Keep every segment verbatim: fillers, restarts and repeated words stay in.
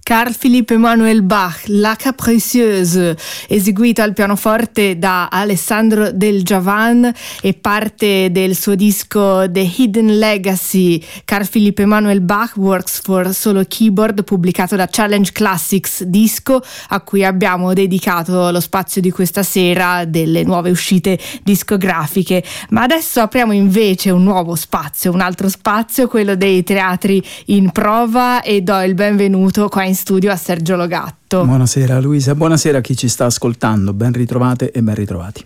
Carl Philipp Emanuel Bach, La Capricieuse, eseguita al pianoforte da Alessandro Del Giavan e parte del suo disco The Hidden Legacy, Carl Philipp Emanuel Bach Works for Solo Keyboard, pubblicato da Challenge Classics Disco, a cui abbiamo dedicato lo spazio di questa sera delle nuove uscite discografiche. Ma adesso apriamo invece un nuovo spazio, un altro spazio, quello dei teatri in prova, e do il benvenuto qua in studio a Sergio Logatto. Buonasera Luisa, buonasera a chi ci sta ascoltando, ben ritrovate e ben ritrovati.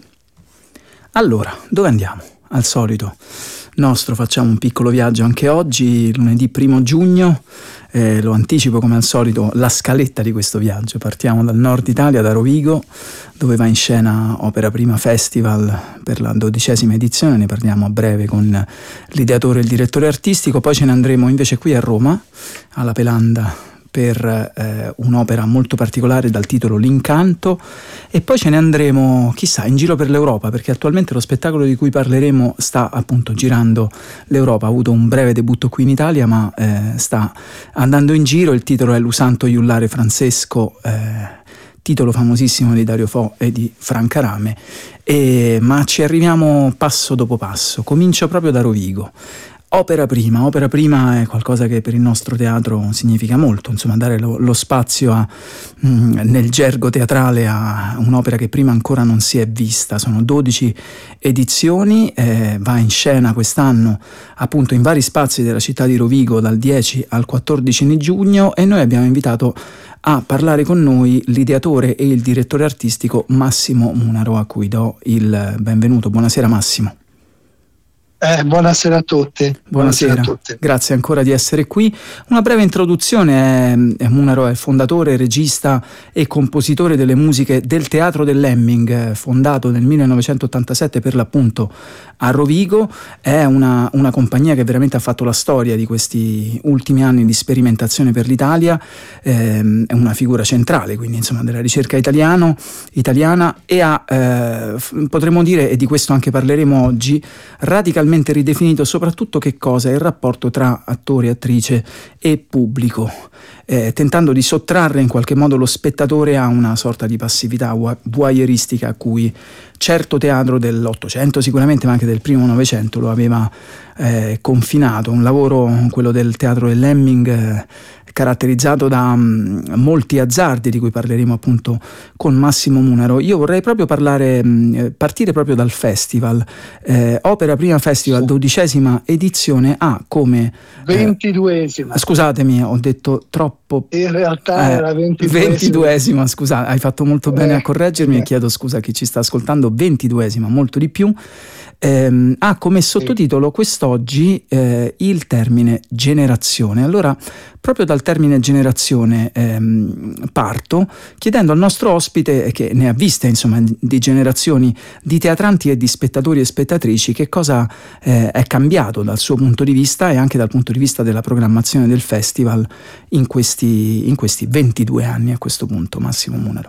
Allora, dove andiamo? Al solito nostro facciamo un piccolo viaggio anche oggi, lunedì primo giugno, eh, lo anticipo come al solito la scaletta di questo viaggio. Partiamo dal nord Italia, da Rovigo, dove va in scena Opera Prima Festival per la dodicesima edizione, ne parliamo a breve con l'ideatore e il direttore artistico. Poi ce ne andremo invece qui a Roma, alla Pelanda, per eh, un'opera molto particolare dal titolo L'Incanto, e poi ce ne andremo chissà in giro per l'Europa, perché attualmente lo spettacolo di cui parleremo sta appunto girando l'Europa. Ha avuto un breve debutto qui in Italia, ma eh, sta andando in giro. Il titolo è L'Usanto Iullare Francesco, eh, titolo famosissimo di Dario Fo e di Franca Rame, e, ma ci arriviamo passo dopo passo. Comincio proprio da Rovigo. Opera prima, opera prima è qualcosa che per il nostro teatro significa molto, insomma dare lo, lo spazio a, mh, nel gergo teatrale a un'opera che prima ancora non si è vista. Sono dodici edizioni, eh, va in scena quest'anno appunto in vari spazi della città di Rovigo dal dieci al quattordici di giugno, e noi abbiamo invitato a parlare con noi l'ideatore e il direttore artistico Massimo Munaro, a cui do il benvenuto. Buonasera Massimo. Eh, buonasera a tutti. Buonasera, buonasera a tutti. Grazie ancora di essere qui. Una breve introduzione. eh, Munaro è fondatore, regista e compositore delle musiche del Teatro del Lemming, fondato nel millenovecentottantasette per l'appunto a Rovigo. È una, una compagnia che veramente ha fatto la storia di questi ultimi anni di sperimentazione per l'Italia. Eh, è una figura centrale quindi insomma della ricerca italiano, italiana, e ha eh, potremmo dire, e di questo anche parleremo oggi, radicalmente ridefinito soprattutto che cosa è il rapporto tra attore, attrice e pubblico, eh, tentando di sottrarre in qualche modo lo spettatore a una sorta di passività voyeuristica a cui certo teatro dell'Ottocento sicuramente, ma anche del primo Novecento, lo aveva eh, confinato. Un lavoro, quello del Teatro del Lemming, eh, caratterizzato da mh, molti azzardi, di cui parleremo appunto con Massimo Munaro. Io vorrei proprio parlare, mh, partire proprio dal festival. eh, Opera Prima Festival, dodicesima edizione, ha come eh, ventiduesima. Scusatemi, ho detto troppo. In realtà eh, era ventiduesima. ventiduesima, scusa, hai fatto molto bene eh, a correggermi, eh. e chiedo scusa a chi ci sta ascoltando. ventiduesima, molto di più. Eh, ha come sottotitolo quest'oggi eh, il termine generazione. Allora, proprio dal termine generazione ehm, parto chiedendo al nostro ospite, che ne ha viste insomma di generazioni di teatranti e di spettatori e spettatrici, che cosa eh, è cambiato dal suo punto di vista e anche dal punto di vista della programmazione del festival in questi, in questi ventidue anni a questo punto. Massimo Munaro.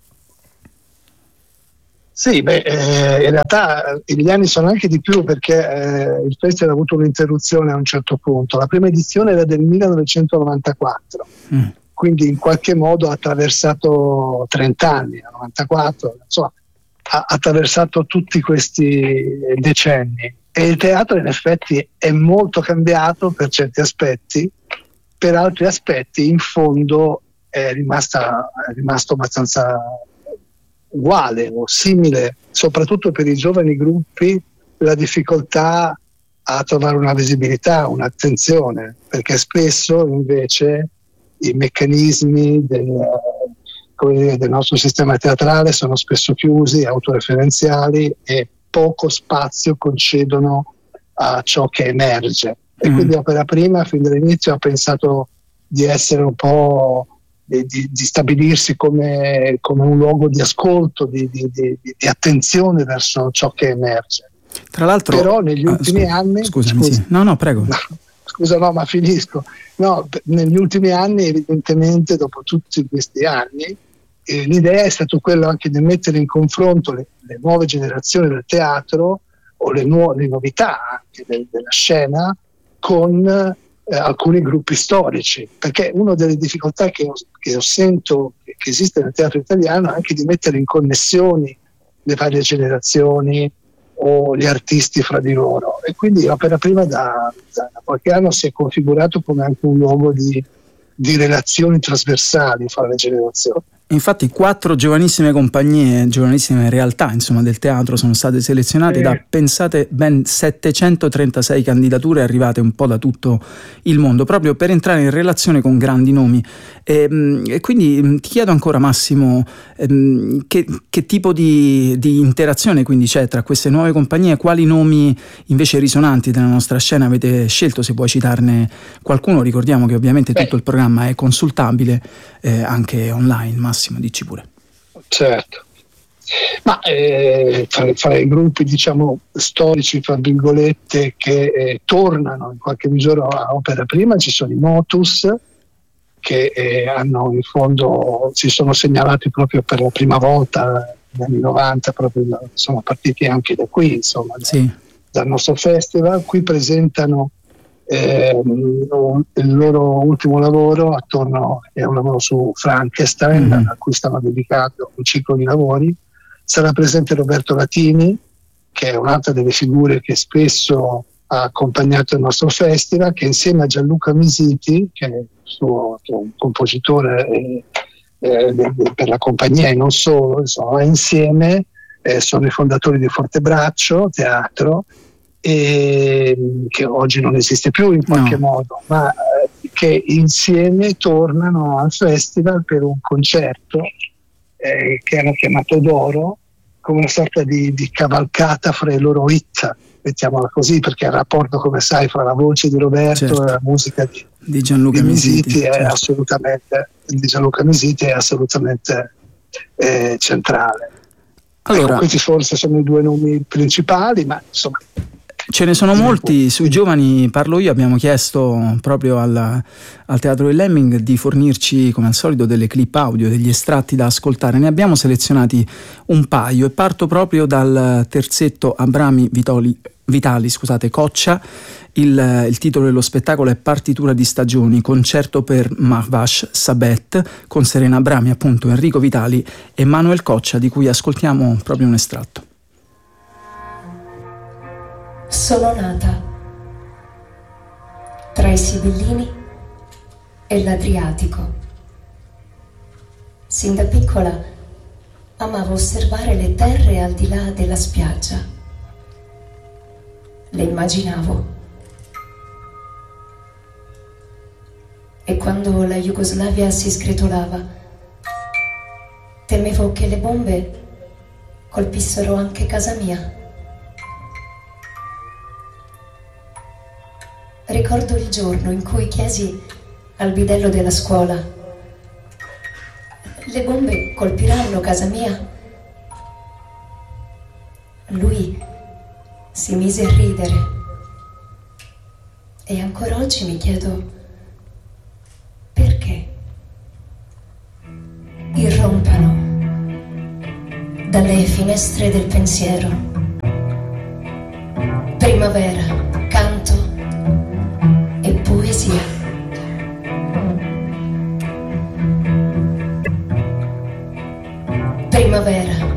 Sì, beh, eh, in realtà gli anni sono anche di più, perché eh, il festival ha avuto un'interruzione a un certo punto. La prima edizione era del millenovecentonovantaquattro, mm. quindi in qualche modo ha attraversato trenta anni, novantaquattro, insomma, ha attraversato tutti questi decenni. E il teatro in effetti è molto cambiato per certi aspetti, per altri aspetti in fondo è, rimasta, è rimasto abbastanza uguale o simile, soprattutto per i giovani gruppi, la difficoltà a trovare una visibilità, un'attenzione, perché spesso invece i meccanismi del, come dire, del nostro sistema teatrale sono spesso chiusi, autoreferenziali, e poco spazio concedono a ciò che emerge. E mm. quindi Opera Prima fin dall'inizio ha pensato di essere un po' Di, di stabilirsi come, come un luogo di ascolto, di, di, di, di attenzione verso ciò che emerge. Tra l'altro, però negli ultimi ah, scu- anni scusami, scusa, sì. no no prego no, scusa no ma finisco no, negli ultimi anni evidentemente, dopo tutti questi anni, eh, l'idea è stato quella anche di mettere in confronto le, le nuove generazioni del teatro, o le, nuove, le novità anche de, della scena, con eh, alcuni gruppi storici, perché una delle difficoltà che, ho, che ho sento che esiste nel teatro italiano è anche di mettere in connessioni le varie generazioni o gli artisti fra di loro, e quindi Opera Prima da, da qualche anno si è configurato come anche un luogo di, di relazioni trasversali fra le generazioni. Infatti quattro giovanissime compagnie, giovanissime realtà insomma del teatro sono state selezionate eh. da, pensate, ben settecentotrentasei candidature arrivate un po' da tutto il mondo, proprio per entrare in relazione con grandi nomi. E, e quindi ti chiedo ancora, Massimo, ehm, che, che tipo di, di interazione quindi c'è tra queste nuove compagnie, quali nomi invece risonanti della nostra scena avete scelto, se puoi citarne qualcuno? Ricordiamo che ovviamente Beh. tutto il programma è consultabile eh, anche online. Massimo, dici pure. Certo, ma eh, fra, fra i gruppi diciamo storici fra virgolette che eh, tornano in qualche misura a Opera Prima ci sono i Motus, che eh, hanno in fondo si sono segnalati proprio per la prima volta negli anni novanta, proprio da, sono partiti anche da qui, insomma, sì. da, dal nostro festival. Qui presentano Eh, il loro ultimo lavoro, attorno è un lavoro su Frankenstein, mm-hmm. a cui stanno dedicato un ciclo di lavori. Sarà presente Roberto Latini, che è un'altra delle figure che spesso ha accompagnato il nostro festival, che insieme a Gianluca Misiti, che è suo, che è un compositore eh, eh, per la compagnia e non solo, insomma, insieme eh, sono i fondatori di Fortebraccio Teatro, e che oggi non esiste più in qualche no. modo, ma eh, che insieme tornano al festival per un concerto eh, che hanno chiamato D'Oro, come una sorta di, di cavalcata fra i loro hit, mettiamola così, perché il rapporto, come sai, fra la voce di Roberto certo. e la musica di, di Gianluca di Misiti, Misiti è certo. assolutamente di Gianluca Misiti è assolutamente eh, centrale. Allora, ecco, questi forse sono i due nomi principali, ma insomma ce ne sono molti. Sui giovani parlo io. Abbiamo chiesto proprio al, al Teatro del Lemming di fornirci, come al solito, delle clip audio, degli estratti da ascoltare. Ne abbiamo selezionati un paio e parto proprio dal terzetto Abrami Vitoli, Vitali scusate, Coccia. Il, il titolo dello spettacolo è Partitura di stagioni, concerto per Mahvash Sabet, con Serena Abrami, appunto, Enrico Vitali e Manuel Coccia, di cui ascoltiamo proprio un estratto. Sono nata tra i Sibillini e l'Adriatico. Sin da piccola amavo osservare le terre al di là della spiaggia. Le immaginavo. E quando la Jugoslavia si sgretolava, temevo che le bombe colpissero anche casa mia. Ricordo il giorno in cui chiesi al bidello della scuola: le bombe colpiranno casa mia? Lui si mise a ridere e ancora oggi mi chiedo perché irrompano dalle finestre del pensiero. Primavera, canto e poesia. Primavera,